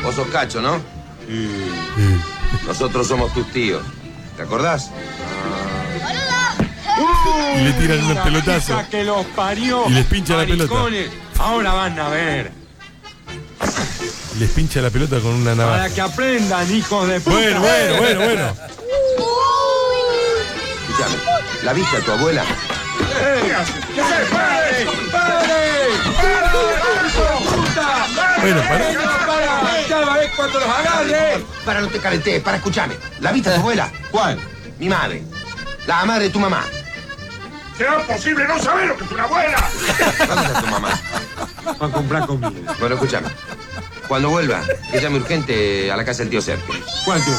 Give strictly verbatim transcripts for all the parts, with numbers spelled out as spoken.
Vos sos Cacho, ¿no? Sí. Nosotros somos tus tíos. ¿Te acordás? Y le tiran un pelotazo. Que los parió. Y les pincha la pelota. Maricones. Ahora van a ver. Y les pincha la pelota con una navaja. Para que aprendan, hijos de puta. Bueno, bueno, bueno, bueno. Escuchame, ¿la viste a tu abuela? ¿Qué haces? ¡Padre! ¡Padre! Bueno, pará. ¡Para! ¡Cada vez cuando los agarre! Para, no te calentés, para, escuchame. ¿La viste a tu abuela? ¿Cuál? Mi madre. La madre de tu mamá. ¿Será posible no saber lo que es una abuela? ¿Dónde está tu mamá? Va a comprar comida. Bueno, escúchame. Cuando vuelva, que llame urgente a la casa del tío Sergio. ¿Cuál tío?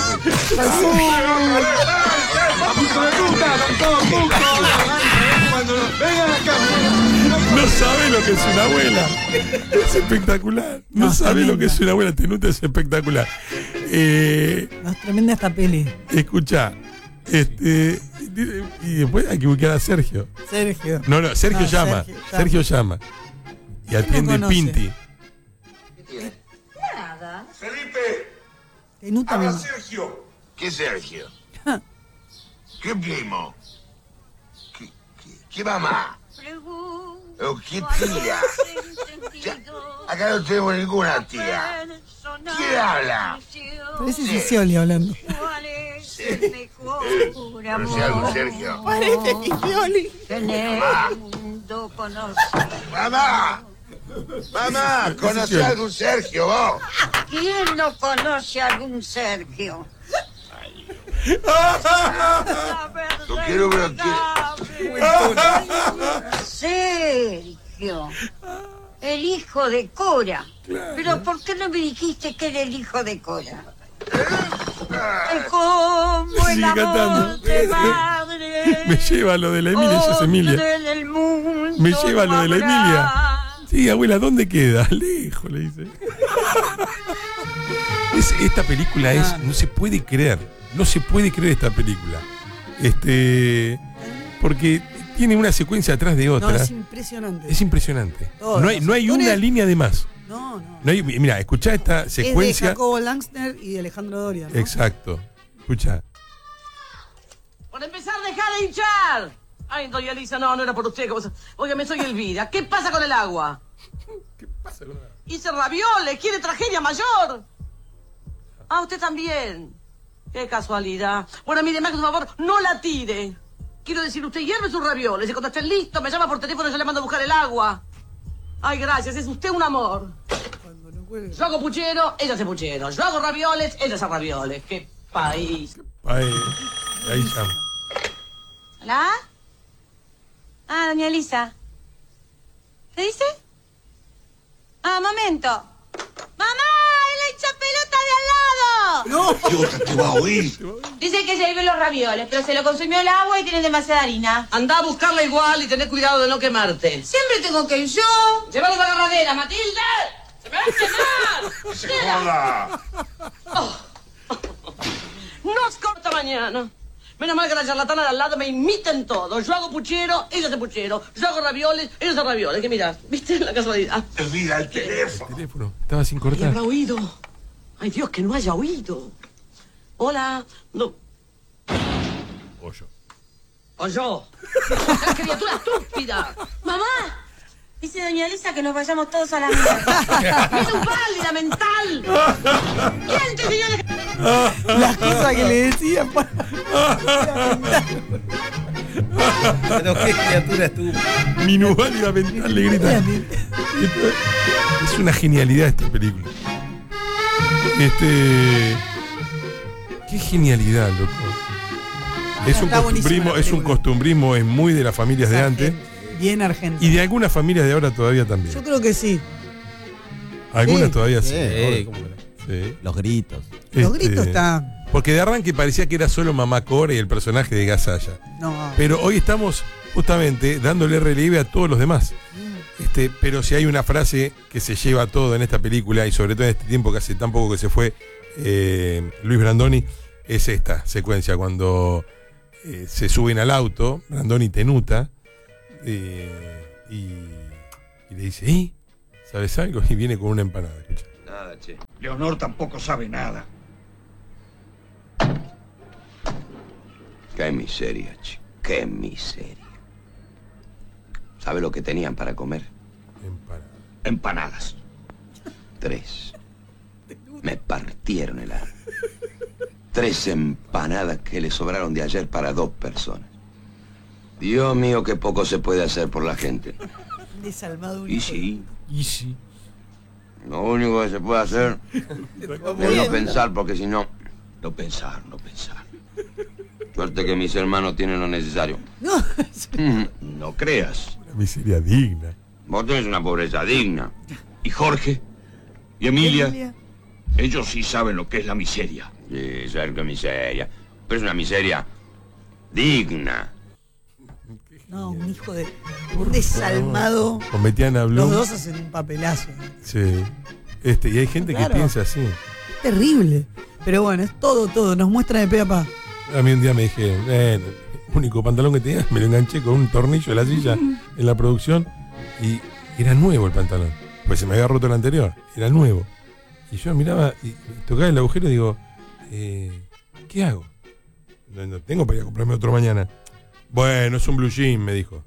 ¡Hijo de puta! ¡Son todos putos! Cuando vengan acá. No sabe lo que es una abuela. Es espectacular. No, No, sabe tremenda. lo que es una abuela. Tenuta es espectacular. Eh, No, es tremenda esta peli. escucha. Este. Y después hay que buscar a Sergio. Sergio. No, no, Sergio No, llama. Sergio Sergio, llama. llama. Y atiende conoce? Pinti. Felipe, Tenuta habla mismo. Sergio. ¿Qué Sergio? Ja. ¿Qué primo? ¿Qué, qué, qué mamá? ¿O qué tía? Ya, acá no tenemos ninguna tía. ¿Quién habla? Parece Sicioli hablando. Pero si algo, Sergio. Parece Sicioli. ¡Mamá! ¡Mamá! ¿Conocí a algún Sergio, vos? ¿Quién no conoce a algún Sergio? No quiero, pero Sergio, el hijo de Cora. Pero ¿por qué no me dijiste que era el hijo de Cora? Ay, cómo el Sigue amor cantando. de madre. Me lleva lo de la Emilia, ella es Emilia. Del mundo Me lleva lo de la habrá. Emilia. Sí, abuela, ¿dónde queda? Lejos, le dice. Es, esta película es. No se puede creer. No se puede creer esta película. Este. Porque tiene una secuencia atrás de No, otra. es impresionante. Es impresionante. Todos No hay, no hay los una actores- línea de más. No, no. No hay, mira, escuchá esta Es de secuencia. Jacobo Langsner y de Alejandro Doria, ¿no? Exacto. Escucha. Por empezar, deja de hinchar. Ay, doña Elisa, no, no era por usted. Óigame, soy Elvira. ¿Qué pasa con el agua? ¿Qué pasa con la... Hice ravioles, quiere tragedia mayor. Ah, usted también. Qué casualidad. Bueno, mire, más que por favor, no la tire. Quiero decir, usted hierve sus ravioles y cuando estén listos me llama por teléfono y yo le mando a buscar el agua. Ay, gracias, es usted un amor. Cuando no cuelgue. Yo hago puchero, ella hace puchero. Yo hago ravioles, ella hace ravioles. Qué país. Ahí, ahí llama. ¿Hola? Ah, doña Elisa. ¿Qué dice? Ah, momento. ¡Mamá! ¡Es la hinchapelota de al lado! No. Dios, te va a oír. Dice que se los ravioles, pero se lo consumió el agua y tiene demasiada harina. Andá a buscarla igual y tené cuidado de no quemarte. Siempre tengo que ir yo. ¡Llévalo a la agarradera, Matilde! ¡Se me va a quemar! Se joda. Nos corta mañana. Menos mal que la charlatana de al lado me imiten todo. Yo hago puchero, ella hace puchero. Yo hago ravioles, ella hace ravioles. Que mira, ¿viste la casualidad? Mira el teléfono. Teléfono. Estaba sin ¿Y cortar. habrá oído? Ay, Dios, que no haya oído. Hola. No. O yo. O yo. ¡Esa criatura estúpida! Mamá, dice doña Elisa que nos vayamos todos a la mierda. ¡Es un pálida mental! ¿Quién te enseñó de... Las cosas que le decían. pa- Pero qué criatura estúpida. Minusválida mental le grita. Es una genialidad esta película. Este. Qué genialidad, loco. Es un Está buenísima costumbrismo, la es un película. costumbrismo en muy de las familias de antes Bien argentino. y de algunas familias de ahora todavía también. Yo creo que sí. Algunas sí. todavía sí. Sí, ¿cómo que no? Sí. Los gritos. Los Este, gritos están. Porque de arranque parecía que era solo Mamá Core y el personaje de Gasalla. No. Pero hoy estamos justamente dándole relieve a todos los demás. Este, pero si hay una frase que se lleva todo en esta película y sobre todo en este tiempo que hace tan poco que se fue eh, Luis Brandoni, es esta secuencia cuando eh, se suben al auto, Brandoni Tenuta, eh, y, y le dice, ¿y? ¿Sabes algo? Y viene con una empanada. Escucha. Nada, che. Leonor tampoco sabe nada. Qué miseria, chico. Qué miseria. ¿Sabe lo que tenían para comer? Empanada. Empanadas. Tres. Me partieron el alma. Tres empanadas que le sobraron de ayer para dos personas. Dios mío, qué poco se puede hacer por la gente. Desalmado un Y hijo de- sí, Y sí. lo único que se puede hacer es no pensar, porque si no, no pensar, no pensar. Suerte que mis hermanos tienen lo necesario. No, Mm, No creas. Una miseria digna. Vos tenés una pobreza digna. ¿Y Jorge? ¿Y Emilia? Emilia. Ellos sí saben lo que es la miseria. Sí, saber qué miseria. Pero es una miseria digna. No, un hijo de. Un desalmado. Con Betiana Los Blum. dos hacen un papelazo. Sí. Este, y hay gente Claro. que piensa así. Terrible. Pero bueno, es todo, todo. Nos muestra de pe a pa. A mí un día me dije, eh, el único pantalón que tenía, me lo enganché con un tornillo de la silla en la producción y era nuevo el pantalón. Pues se me había roto el anterior, era nuevo. Y yo miraba y tocaba el agujero y digo, eh, ¿qué hago? No, no tengo para ir a comprarme otro mañana. Bueno, es un blue jean, me dijo.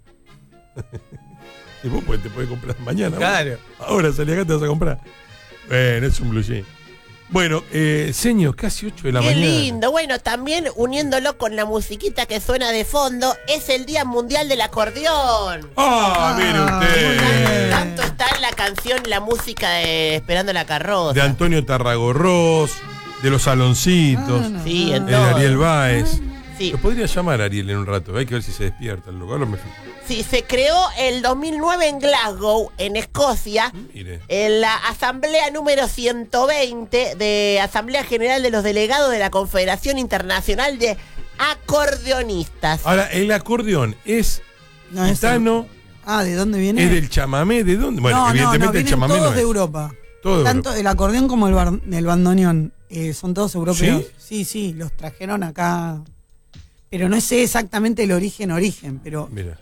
Y vos pues, te puedes comprar mañana. Claro. Ahora salí acá te vas a comprar. Bueno, es un blue jean. Bueno, eh, señor, casi ocho de la Qué mañana. lindo. Bueno, también uniéndolo con la musiquita que suena de fondo, es el Día Mundial del Acordeón. ¡Ah, mire usted! Tanto está en la canción, la música de Esperando la Carroza. De Antonio Tarragorros, de los Saloncitos, Ah, no. Sí, en de todo. Ariel Báez. Sí. Lo podría llamar a Ariel en un rato, hay que ver si se despierta el lugar, lo me fijo. Sí, se creó el dos mil nueve en Glasgow, en Escocia, Mire. en la asamblea número ciento veinte de Asamblea General de los Delegados de la Confederación Internacional de Acordeonistas. Ahora, el acordeón es No, es- gitano, Ah, ¿de dónde viene? es del chamamé, ¿de dónde? Bueno, no, no, evidentemente no, el vienen chamamé todos no de es. Europa. Todo de Tanto Europa. el acordeón como el, bar- el bandoneón. eh, son todos europeos. ¿Sí? sí, sí, los trajeron acá. Pero no sé exactamente el origen, origen, pero Mira,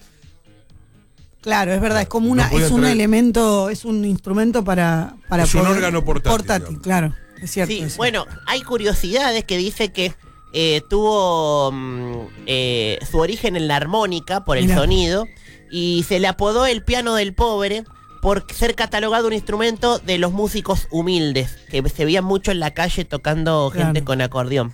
claro, es verdad, es como una, No podía es un traer- elemento, es un instrumento para, para Es un órgano portátil, digamos. claro, es cierto. Sí, eso. bueno, hay curiosidades que dice que eh, tuvo mm, eh, su origen en la armónica por el Mirá. sonido y se le apodó el piano del pobre por ser catalogado un instrumento de los músicos humildes, que se veían mucho en la calle tocando Claro. gente con acordeón.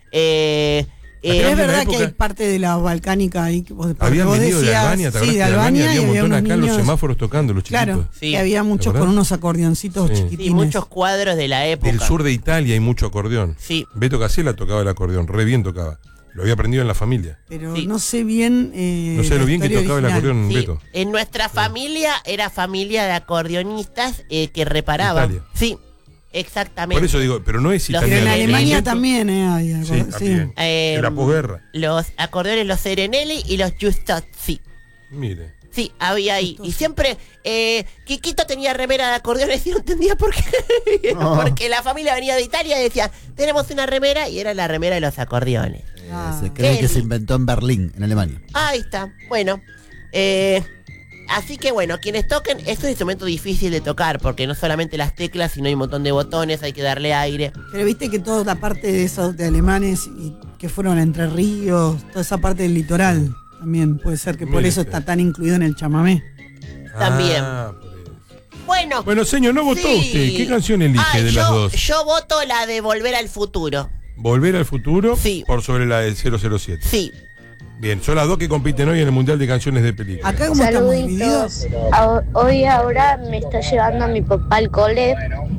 Eh, Pero eh, es en la verdad que época- hay parte de la balcánica ahí que vos, porque habían vos venido de decías- Albania, ¿te acordás sí, de que Albania, había y un había montón unos acá niños, los semáforos tocando, los chiquitos. claro, Sí. y había muchos ¿Te acordás? con unos acordeoncitos Sí. chiquitines. y muchos cuadros de la época. Del sur de Italia hay mucho acordeón. Sí. Beto Casella tocaba el acordeón, re bien tocaba. Lo había aprendido en la familia. Pero Sí. no sé bien. Eh, No sé la lo bien que historia tocaba el original. acordeón Sí, Beto. en nuestra familia era familia de acordeonistas eh, que reparaban. Italia. Sí, exactamente. Por eso digo, pero no es Los- Pero en italiano. Alemania El invento- también, eh, había. Sí, también. Eh, en la posguerra. Los acordeones, los Serenelli y los Giustozzi. Mire. Sí, había ahí. Y siempre, eh, Quiquito tenía remera de acordeones y no entendía por qué. Porque la familia venía de Italia y decía, tenemos una remera y era la remera de los acordeones. Ah. Se cree Qué que se lindo. inventó en Berlín, en Alemania. Ahí está. Bueno, eh, así que bueno, quienes toquen, es un instrumento difícil de tocar porque no solamente las teclas, sino hay un montón de botones, hay que darle aire. Pero viste que toda la parte de esos de alemanes y que fueron a Entre Ríos, toda esa parte del litoral, también puede ser que por Mire eso usted. está tan incluido en el chamamé. También. Ah, por eso. Bueno. Bueno, señor, no votó sí. usted. ¿Qué canción elige Ay, de yo, las dos? Yo voto la de Volver al Futuro. ¿Volver al futuro? Sí. Por sobre la del cero cero siete. Sí. Bien, son las dos que compiten hoy en el Mundial de Canciones de Película. Acá como estamos divididos. Saluditos. A- Hoy ahora me está llevando a mi papá al cole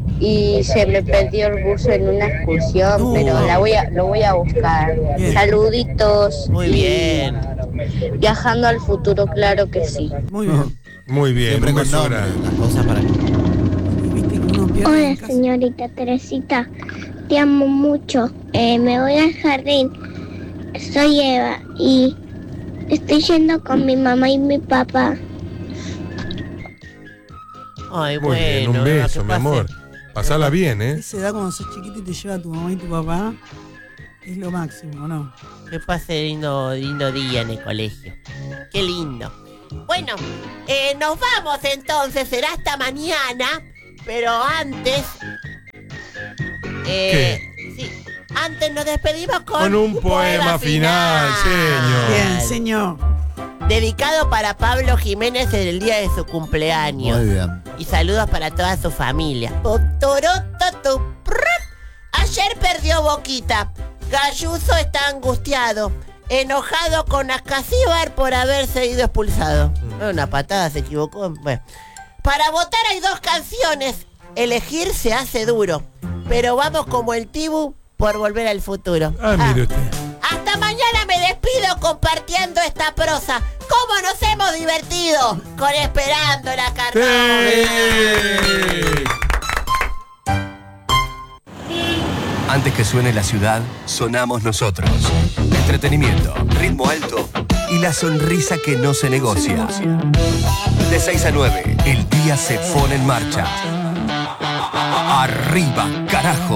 y se me perdió el bus en una excursión, No. pero la voy a, lo voy a buscar. Bien. Saluditos. Muy y bien. Viajando al futuro, claro que sí. Muy bien. Muy bien, Siempre un con beso nombre, grande. las cosas para Viste que uno pierde en Hola, casa. señorita Teresita. Te amo mucho. Eh, me voy al jardín. Soy Eva y estoy yendo con mi mamá y mi papá. Ay, Muy bueno. bien, un Eva, beso, que mi pase- amor. Pasala bien, ¿eh? Esa edad cuando sos chiquito y te lleva tu mamá y tu papá es lo máximo, ¿no? Que pase lindo, lindo día en el colegio. Qué lindo. Bueno, eh, nos vamos entonces, será hasta mañana. Pero antes, Eh, sí. Antes nos despedimos con, Con un poema final, señor. Bien, señor. Dedicado para Pablo Jiménez en el día de su cumpleaños. Muy bien. Y saludos para toda su familia. Ayer perdió Boquita. Galluso está angustiado, enojado con Ascasíbar por haberse ido expulsado. Una patada, se equivocó. Bueno. Para votar hay dos canciones. Elegir se hace duro, pero vamos como el Tibu por Volver al Futuro. Ah, mire usted. Hasta mañana me despido compartiendo esta prosa. ¿Cómo nos hemos divertido con Esperando la Carnaval? Antes que suene la ciudad, sonamos nosotros. Entretenimiento, ritmo alto y la sonrisa que no se negocia. De seis a nueve, el día se pone en marcha. Arriba, carajo.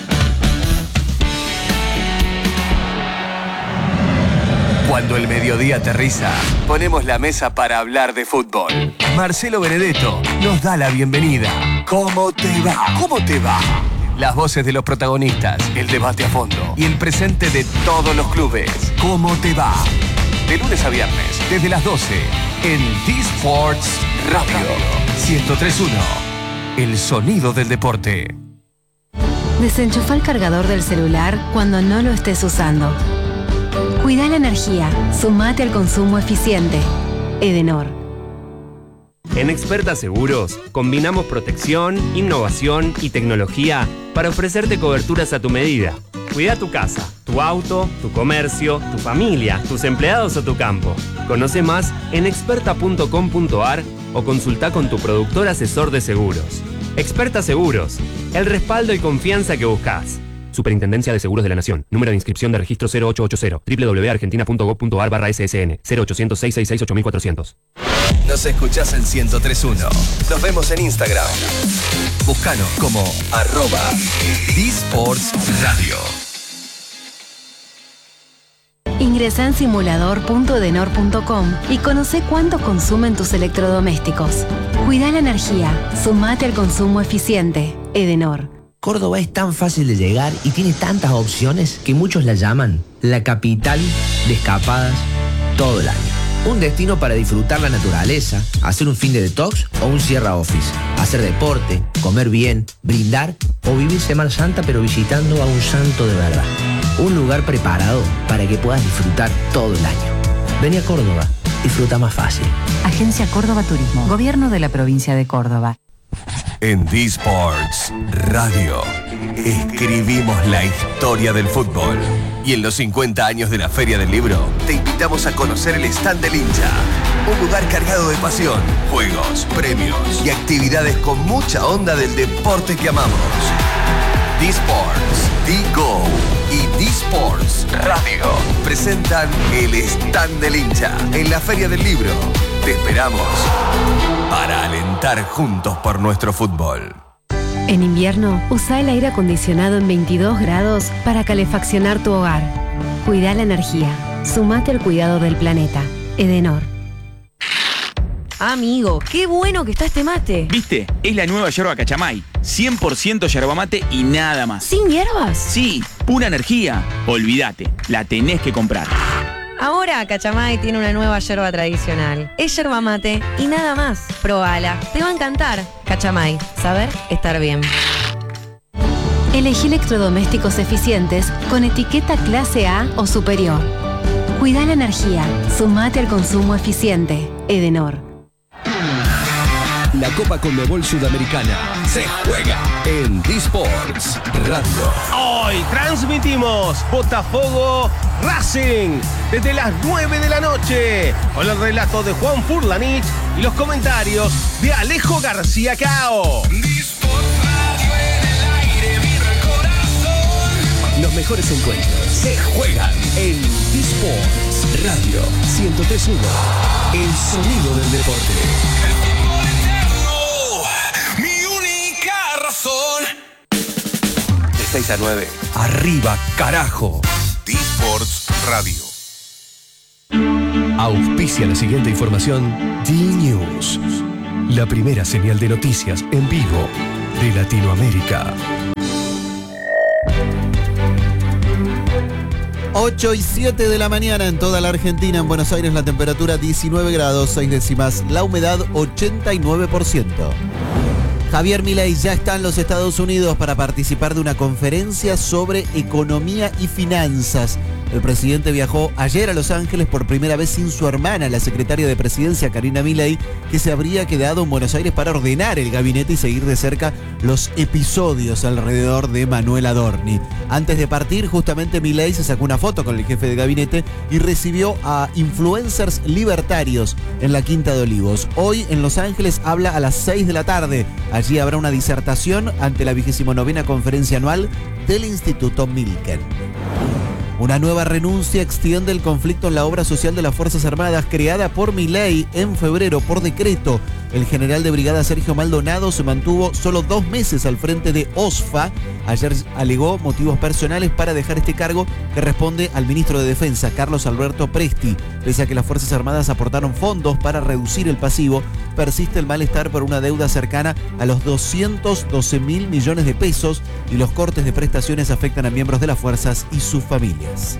Cuando el mediodía aterriza, ponemos la mesa para hablar de fútbol. Marcelo Benedetto nos da la bienvenida. ¿Cómo te va? ¿Cómo te va? Las voces de los protagonistas, el debate a fondo y el presente de todos los clubes. ¿Cómo te va? De lunes a viernes, desde las doce, en D-Sports Radio. ciento tres punto uno. El sonido del deporte. Desenchufa el cargador del celular cuando no lo estés usando. Cuida la energía. Sumate al consumo eficiente. Edenor. En Experta Seguros, combinamos protección, innovación y tecnología para ofrecerte coberturas a tu medida. Cuida tu casa, tu auto, tu comercio, tu familia, tus empleados o tu campo. Conoce más en experta punto com punto ar o consulta con tu productor asesor de seguros. Experta Seguros, el respaldo y confianza que buscas. Superintendencia de Seguros de la Nación. Número de inscripción de registro cero ocho ocho cero. doble u doble u doble u punto argentina punto gov punto ar barra S S N. cero ochocientos, seiscientos sesenta y seis, ocho mil cuatrocientos. Nos escuchás en ciento tres punto uno. Nos vemos en Instagram. Búscanos como arroba D-Sports Radio. Ingresa en simulador punto edenor punto com y conoce cuánto consumen tus electrodomésticos. Cuida la energía. Sumate al consumo eficiente. Edenor. Córdoba es tan fácil de llegar y tiene tantas opciones que muchos la llaman la capital de escapadas todo el año. Un destino para disfrutar la naturaleza, hacer un fin de detox o un Sierra Office, hacer deporte, comer bien, brindar o vivir Semana Santa pero visitando a un santo de verdad. Un lugar preparado para que puedas disfrutar todo el año. Vení a Córdoba, disfruta más fácil. Agencia Córdoba Turismo, Gobierno de la Provincia de Córdoba. En D-Sports Radio escribimos la historia del fútbol. Y en los cincuenta años de la Feria del Libro, te invitamos a conocer el stand del hincha. Un lugar cargado de pasión, juegos, premios y actividades con mucha onda del deporte que amamos. D-Sports, D-Go y D-Sports Radio presentan el stand del hincha en la Feria del Libro. Te esperamos para alentar juntos por nuestro fútbol. En invierno, usa el aire acondicionado en veintidós grados para calefaccionar tu hogar. Cuida la energía. Sumate al cuidado del planeta. Edenor. Amigo, qué bueno que está este mate. ¿Viste? Es la nueva yerba Cachamay. cien por ciento yerba mate y nada más. ¿Sin hierbas? Sí, pura energía. Olvídate, la tenés que comprar. Ahora Cachamay tiene una nueva yerba tradicional. Es yerba mate y nada más. Probala, te va a encantar. Cachamay, saber estar bien. Elegí electrodomésticos eficientes con etiqueta clase A o superior. Cuida la energía. Sumate al consumo eficiente. Edenor. La Copa Conmebol Sudamericana se juega en D-Sports Radio. Hoy transmitimos Botafogo Racing desde las nueve de la noche con el relato de Juan Furlanich y los comentarios de Alejo García Cao. Los mejores encuentros se juegan en D-Sports Radio ciento tres punto uno. El sonido del deporte. De seis a nueve, arriba, carajo. D-Sports Radio. Auspicia la siguiente información D-News. La primera señal de noticias en vivo de Latinoamérica. ocho y siete de la mañana en toda la Argentina. En Buenos Aires la temperatura diecinueve grados, seis décimas. La humedad ochenta y nueve por ciento. Javier Milei ya está en los Estados Unidos para participar de una conferencia sobre economía y finanzas. El presidente viajó ayer a Los Ángeles por primera vez sin su hermana, la secretaria de Presidencia, Karina Milei, que se habría quedado en Buenos Aires para ordenar el gabinete y seguir de cerca los episodios alrededor de Manuel Adorni. Antes de partir, justamente Milei se sacó una foto con el jefe de gabinete y recibió a influencers libertarios en la Quinta de Olivos. Hoy en Los Ángeles habla a las seis de la tarde. Allí habrá una disertación ante la vigésima novena conferencia anual del Instituto Milken. Una nueva renuncia extiende el conflicto en la obra social de las Fuerzas Armadas creada por Milei en febrero por decreto. El general de brigada Sergio Maldonado se mantuvo solo dos meses al frente de OSFA. Ayer alegó motivos personales para dejar este cargo que responde al ministro de Defensa, Carlos Alberto Presti. Pese a que las Fuerzas Armadas aportaron fondos para reducir el pasivo, persiste el malestar por una deuda cercana a los doscientos doce mil millones de pesos y los cortes de prestaciones afectan a miembros de las fuerzas y sus familias.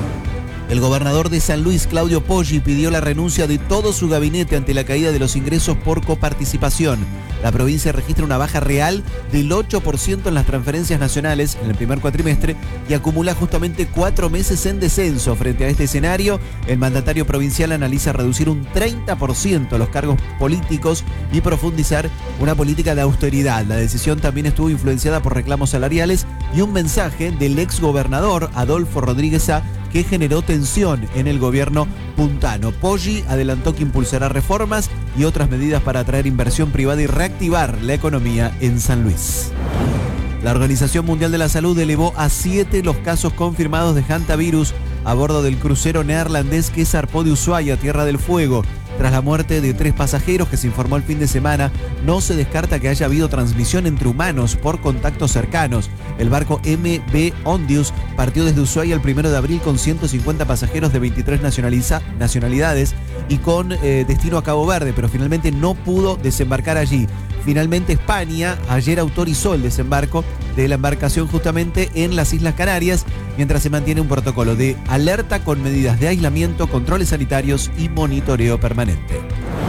El gobernador de San Luis, Claudio Poggi, pidió la renuncia de todo su gabinete ante la caída de los ingresos por coparticipación. La provincia registra una baja real del ocho por ciento en las transferencias nacionales en el primer cuatrimestre y acumula justamente cuatro meses en descenso. Frente a este escenario, el mandatario provincial analiza reducir un treinta por ciento los cargos políticos y profundizar una política de austeridad. La decisión también estuvo influenciada por reclamos salariales y un mensaje del exgobernador Adolfo Rodríguez A, que generó tensión en el gobierno puntano. Poggi adelantó que impulsará reformas y otras medidas para atraer inversión privada y reactivar la economía en San Luis. La Organización Mundial de la Salud elevó a siete los casos confirmados de hantavirus a bordo del crucero neerlandés que zarpó de Ushuaia, Tierra del Fuego. Tras la muerte de tres pasajeros que se informó el fin de semana, no se descarta que haya habido transmisión entre humanos por contactos cercanos. El barco M V Ondius partió desde Ushuaia el primero de abril con ciento cincuenta pasajeros de veintitrés nacionalidades y con eh, destino a Cabo Verde, pero finalmente no pudo desembarcar allí. Finalmente España ayer autorizó el desembarco de la embarcación justamente en las Islas Canarias, mientras se mantiene un protocolo de alerta con medidas de aislamiento, controles sanitarios y monitoreo permanente.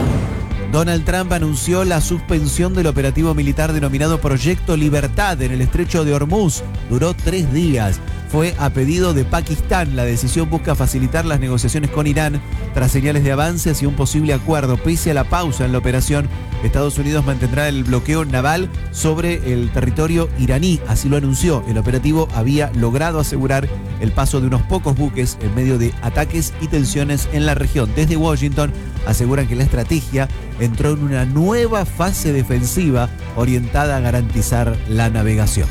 Donald Trump anunció la suspensión del operativo militar denominado Proyecto Libertad en el estrecho de Hormuz. Duró tres días. Fue a pedido de Pakistán. La decisión busca facilitar las negociaciones con Irán tras señales de avance hacia un posible acuerdo. Pese a la pausa en la operación, Estados Unidos mantendrá el bloqueo naval sobre el territorio iraní. Así lo anunció. El operativo había logrado asegurar el paso de unos pocos buques en medio de ataques y tensiones en la región. Desde Washington aseguran que la estrategia entró en una nueva fase defensiva orientada a garantizar la navegación.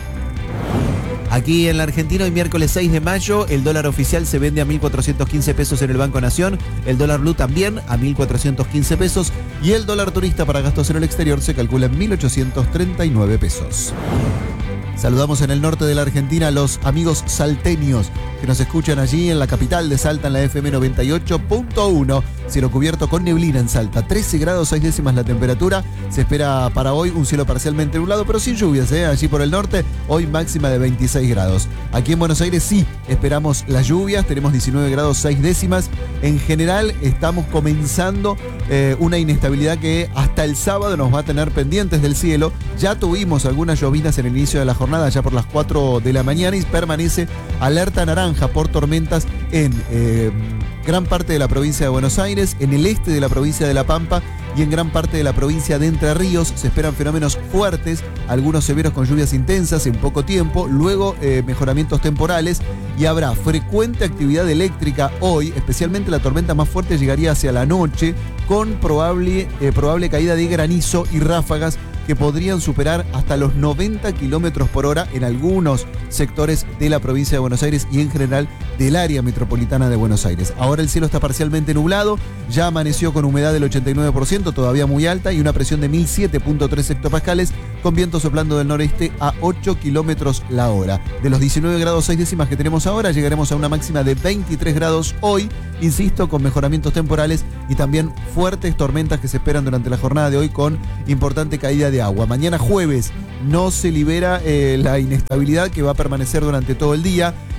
Aquí en la Argentina, hoy miércoles seis de mayo, el dólar oficial se vende a mil cuatrocientos quince pesos en el Banco Nación, el dólar blue también a mil cuatrocientos quince pesos y el dólar turista para gastos en el exterior se calcula en mil ochocientos treinta y nueve pesos. Saludamos en el norte de la Argentina a los amigos salteños que nos escuchan allí en la capital de Salta en la F M noventa y ocho punto uno. Cielo cubierto con neblina en Salta, trece grados seis décimas la temperatura. Se espera para hoy un cielo parcialmente nublado, pero sin lluvias, ¿eh? Allí por el norte, hoy máxima de veintiséis grados. Aquí en Buenos Aires sí, esperamos las lluvias, tenemos diecinueve grados seis décimas. En general estamos comenzando eh, una inestabilidad que hasta el sábado nos va a tener pendientes del cielo. Ya tuvimos algunas llovinas en el inicio de la jornada, ya por las cuatro de la mañana, y permanece alerta naranja por tormentas en eh, gran parte de la provincia de Buenos Aires, en el este de la provincia de La Pampa y en gran parte de la provincia de Entre Ríos. Se esperan fenómenos fuertes, algunos severos con lluvias intensas en poco tiempo, luego eh, mejoramientos temporales y habrá frecuente actividad eléctrica hoy, especialmente la tormenta más fuerte llegaría hacia la noche con probable, eh, probable caída de granizo y ráfagas que podrían superar hasta los noventa kilómetros por hora en algunos sectores de la provincia de Buenos Aires y en general del área metropolitana de Buenos Aires. Ahora el cielo está parcialmente nublado, ya amaneció con humedad del ochenta y nueve por ciento, todavía muy alta, y una presión de mil siete punto tres hectopascales, con viento soplando del noreste a ocho kilómetros la hora. De los diecinueve grados seis décimas que tenemos ahora, llegaremos a una máxima de veintitrés grados hoy, insisto, con mejoramientos temporales y también fuertes tormentas que se esperan durante la jornada de hoy con importante caída de agua. Mañana jueves no se libera eh, la inestabilidad que va a permanecer durante todo el día.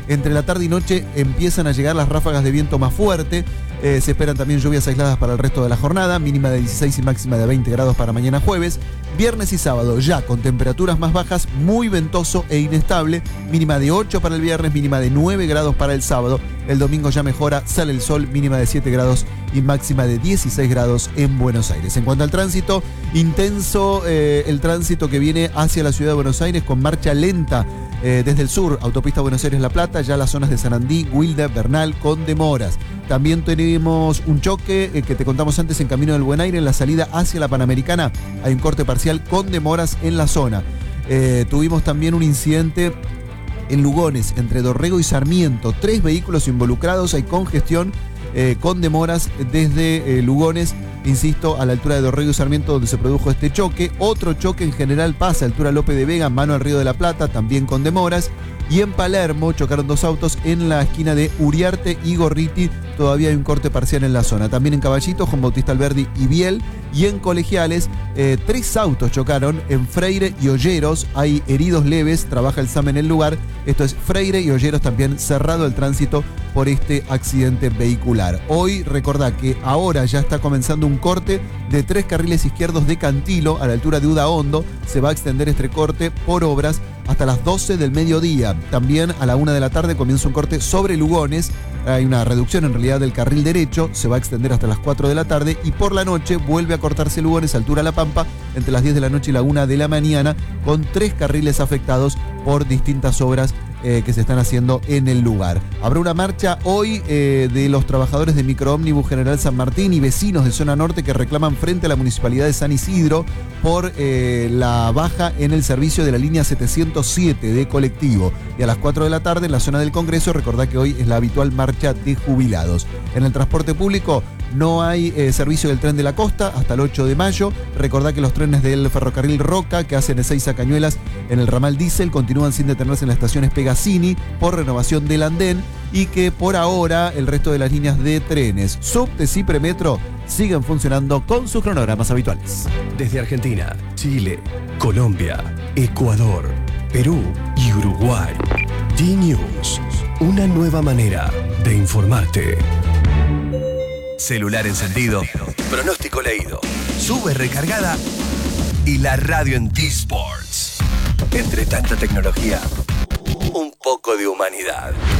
Entre la tarde y noche empiezan a llegar las ráfagas de viento más fuerte. Eh, se esperan también lluvias aisladas para el resto de la jornada, mínima de dieciséis y máxima de veinte grados para mañana jueves. Viernes y sábado ya con temperaturas más bajas, muy ventoso e inestable, mínima de ocho para el viernes, mínima de nueve grados para el sábado. El domingo ya mejora, sale el sol, mínima de siete grados y máxima de dieciséis grados en Buenos Aires. En cuanto al tránsito, intenso eh, el tránsito que viene hacia la ciudad de Buenos Aires con marcha lenta eh, desde el sur, autopista Buenos Aires-La Plata, ya las zonas de Sarandí, Wilde, Bernal con demoras. También tenemos un choque eh, que te contamos antes en Camino del Buen Aire, en la salida hacia la Panamericana. Hay un corte parcial con demoras en la zona. Eh, tuvimos también un incidente en Lugones, entre Dorrego y Sarmiento. Tres vehículos involucrados, hay congestión eh, con demoras desde eh, Lugones, insisto, a la altura de Dorrego y Sarmiento, donde se produjo este choque. Otro choque en General Paz, altura Lope de Vega, mano al Río de la Plata, también con demoras. Y en Palermo chocaron dos autos en la esquina de Uriarte y Gorriti. Todavía hay un corte parcial en la zona. También en Caballito, Juan Bautista Alberdi y Biel. Y en Colegiales, eh, tres autos chocaron en Freire y Olleros. Hay heridos leves, trabaja el S A M en el lugar. Esto es Freire y Olleros, también cerrado el tránsito por este accidente vehicular. Hoy, recordá que ahora ya está comenzando un corte de tres carriles izquierdos de Cantilo a la altura de Udaondo. Se va a extender este corte por obras hasta las doce del mediodía. También a la una de la tarde comienza un corte sobre Lugones. Hay una reducción en realidad del carril derecho, se va a extender hasta las cuatro de la tarde y por la noche vuelve a cortarse Lugones, altura La Pampa, entre las diez de la noche y la una de la mañana, con tres carriles afectados por distintas obras eh, que se están haciendo en el lugar. Habrá una marcha hoy eh, de los trabajadores de Microómnibus General San Martín y vecinos de zona norte que reclaman frente a la Municipalidad de San Isidro por eh, la baja en el servicio de la línea setecientos siete de colectivo. Y a las cuatro de la tarde en la zona del Congreso, recordá que hoy es la habitual marcha de jubilados. En el transporte público no hay eh, servicio del tren de la costa hasta el ocho de mayo. Recordá que los trenes del ferrocarril Roca que hacen Ezeiza Cañuelas en el ramal diésel continúan sin detenerse en las estaciones Pegazzini por renovación del andén y que por ahora el resto de las líneas de trenes, subte, Cipre, Metro siguen funcionando con sus cronogramas habituales. Desde Argentina, Chile, Colombia, Ecuador, Perú y Uruguay. D-News, una nueva manera de informarte. Celular encendido, pronóstico leído, sube recargada y la radio en T-Sports. Entre tanta tecnología, un poco de humanidad.